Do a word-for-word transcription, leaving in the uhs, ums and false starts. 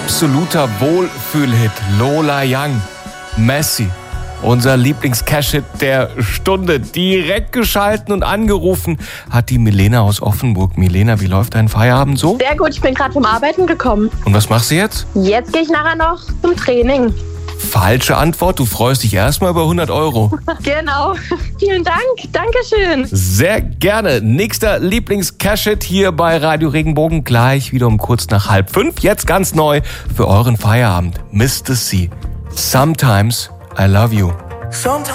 absoluter Wohlfühlhit. Lola Young, Messi. Unser Lieblings-Cash-Hit der Stunde. Direkt geschalten und angerufen hat die Milena aus Offenburg. Milena, wie läuft dein Feierabend so? Sehr gut, ich bin gerade vom Arbeiten gekommen. Und was machst du jetzt? Jetzt gehe ich nachher noch zum Training. Falsche Antwort, du freust dich erstmal über hundert Euro. Genau, vielen Dank, Dankeschön. Sehr gerne. Nächster Lieblings-Cash-Hit hier bei Radio Regenbogen. Gleich wieder um kurz nach halb fünf. Jetzt ganz neu für euren Feierabend. Mister C. Sometimes I love you. Sometimes